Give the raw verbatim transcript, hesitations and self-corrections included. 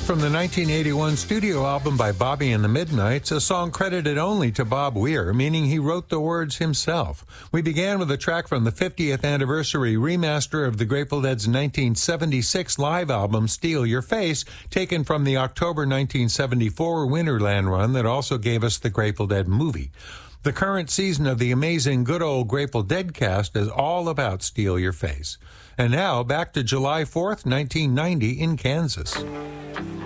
from the nineteen eighty-one studio album by Bobby and the Midnights, a song credited only to Bob Weir, meaning he wrote the words himself. We began with a track from the fiftieth anniversary remaster of the Grateful Dead's nineteen seventy-six live album, Steal Your Face, taken from the October nineteen seventy-four Winterland run that also gave us the Grateful Dead movie. The current season of the amazing Good Old Grateful Dead cast is all about Steal Your Face. And now, back to July fourth, nineteen ninety in Kansas.